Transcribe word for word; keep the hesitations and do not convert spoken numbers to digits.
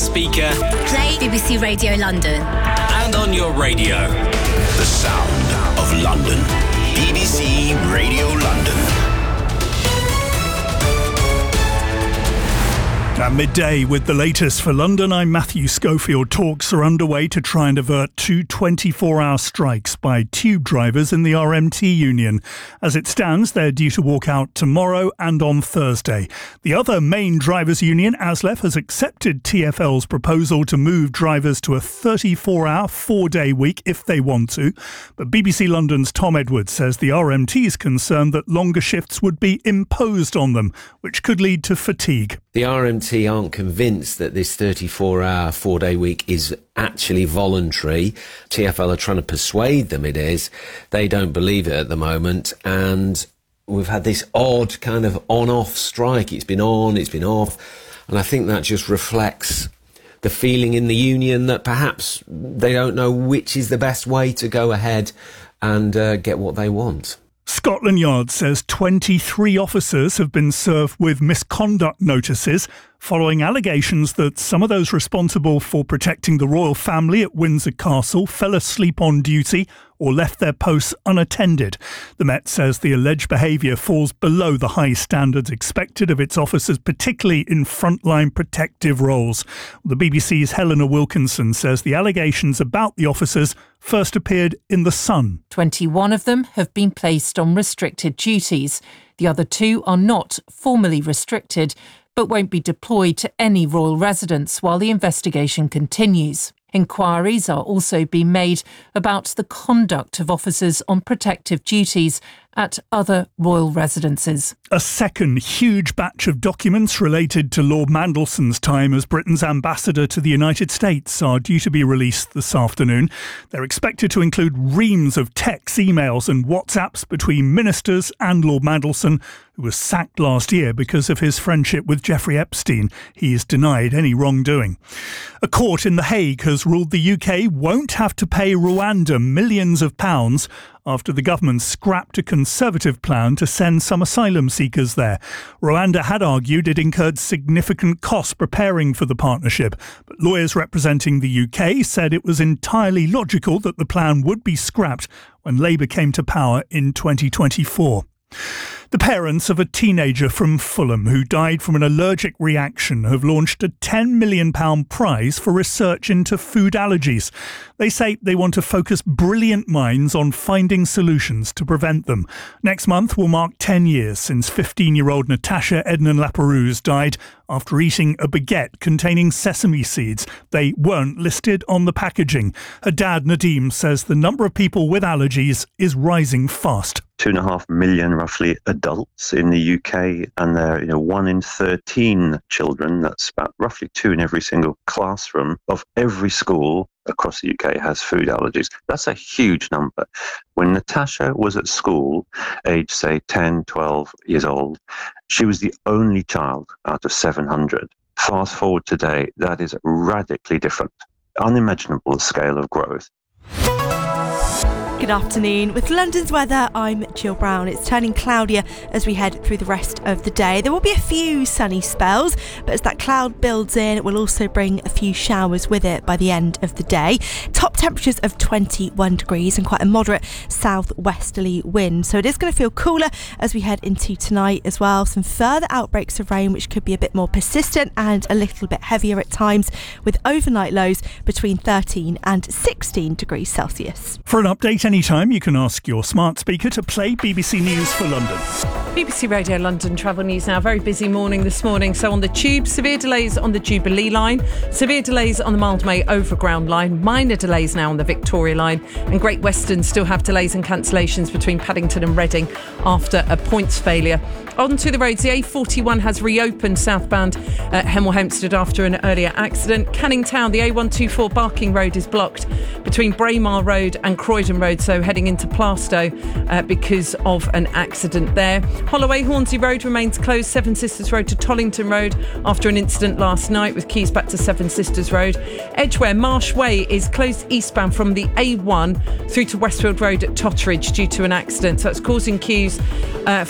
speaker. Play B B C Radio London. And on your radio. The sound of London. B B C Radio London. At midday with the latest for London, I'm Matthew Schofield. Talks are underway to try and avert two twenty-four hour strikes by tube drivers in the R M T union. As it stands, they're due to walk out tomorrow and on Thursday. The other main drivers' union, ASLEF, has accepted T F L's proposal to move drivers to a thirty-four hour, four-day week if they want to. But B B C London's Tom Edwards says the R M T is concerned that longer shifts would be imposed on them, which could lead to fatigue. The R M T aren't convinced that this thirty-four hour, four-day week is actually voluntary. T F L are trying to persuade them it is. They don't believe it at the moment, and we've had this odd kind of on-off strike. It's been on, it's been off, and I think that just reflects the feeling in the union that perhaps they don't know which is the best way to go ahead and uh, get what they want. Scotland Yard says twenty-three officers have been served with misconduct notices following allegations that some of those responsible for protecting the royal family at Windsor Castle fell asleep on duty or left their posts unattended. The Met says the alleged behaviour falls below the high standards expected of its officers, particularly in frontline protective roles. The B B C's Helena Wilkinson says the allegations about the officers first appeared in The Sun. twenty-one of them have been placed on restricted duties. The other two are not formally restricted, but won't be deployed to any royal residence while the investigation continues. Inquiries are also being made about the conduct of officers on protective duties at other royal residences. A second huge batch of documents related to Lord Mandelson's time as Britain's ambassador to the United States are due to be released this afternoon. They're expected to include reams of texts, emails and WhatsApps between ministers and Lord Mandelson, who was sacked last year because of his friendship with Jeffrey Epstein. He is denied any wrongdoing. A court in The Hague has ruled the U K won't have to pay Rwanda millions of pounds after the government scrapped a Conservative plan to send some asylum seekers there. Rwanda had argued it incurred significant costs preparing for the partnership, but lawyers representing the U K said it was entirely logical that the plan would be scrapped when Labour came to power in twenty twenty-four. The parents of a teenager from Fulham who died from an allergic reaction have launched a ten million pounds prize for research into food allergies. They say they want to focus brilliant minds on finding solutions to prevent them. Next month will mark ten years since fifteen-year-old Natasha Ednan-Laperouse died after eating a baguette containing sesame seeds. They weren't listed on the packaging. Her dad, Nadim, says the number of people with allergies is rising fast. Two and a half million, roughly, adults in the U K, and they're, you know, one in thirteen children. That's about roughly two in every single classroom of every school across the U K has food allergies. That's a huge number. When Natasha was at school, age, say, ten, twelve years old, she was the only child out of seven hundred. Fast forward today, that is radically different. Unimaginable scale of growth. Good afternoon. With London's weather, I'm Jill Brown. It's turning cloudier as we head through the rest of the day. There will be a few sunny spells, but as that cloud builds in, it will also bring a few showers with it by the end of the day. Top temperatures of twenty-one degrees and quite a moderate southwesterly wind. So it is going to feel cooler as we head into tonight as well. Some further outbreaks of rain, which could be a bit more persistent and a little bit heavier at times, with overnight lows between thirteen and sixteen degrees Celsius. For an update anytime, you can ask your smart speaker to play B B C News for London. B B C Radio London travel news now. Very busy morning this morning. So on the tube, severe delays on the Jubilee line, severe delays on the Mildmay Overground line, minor delays now on the Victoria line, and Great Western still have delays and cancellations between Paddington and Reading after a points failure. On to the roads, the A forty-one has reopened southbound at Hemel Hempstead after an earlier accident. Canning Town, the A one twenty-four Barking Road is blocked between Braemar Road and Croydon Road, so heading into Plaistow uh, because of an accident there. Holloway Hornsey Road remains closed, Seven Sisters Road to Tollington Road after an incident last night with queues back to Seven Sisters Road. Edgware Marsh Way is closed eastbound from the A one through to Westfield Road at Totteridge due to an accident, so it's causing queues uh,